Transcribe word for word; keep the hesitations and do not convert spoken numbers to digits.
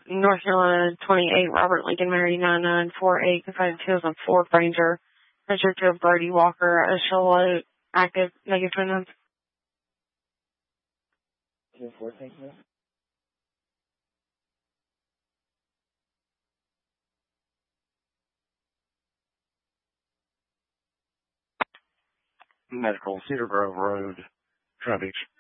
North Carolina twenty-eight, Robert Lincoln Mary nine nine four eight, confined to on Ford Ranger, Richard to Brady Walker, Ashola, active, negative twenty-nine. Two four, thank you. Medical, Cedar Grove Road, Trout Beach.